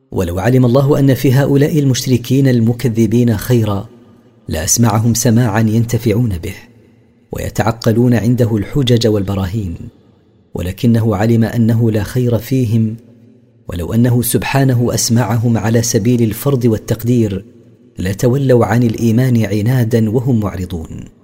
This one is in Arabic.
ولو علم الله أن في هؤلاء المشركين المكذبين خيرا لأسمعهم سماعا ينتفعون به ويتعقلون عنده الحجج والبراهين، ولكنه علم أنه لا خير فيهم، ولو أنه سبحانه أسمعهم على سبيل الفرض والتقدير لتولوا عن الإيمان عنادا وهم معرضون.